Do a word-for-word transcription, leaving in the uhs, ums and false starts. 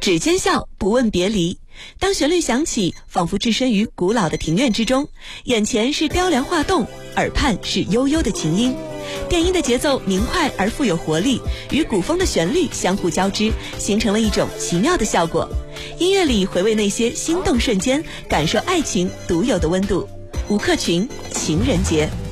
指尖笑，不问别离。当旋律响起，仿佛置身于古老的庭院之中，眼前是雕梁画栋，耳畔是悠悠的琴音。电音的节奏明快而富有活力，与古风的旋律相互交织，形成了一种奇妙的效果。音乐里回味那些心动瞬间，感受爱情独有的温度。吴克群，情人节。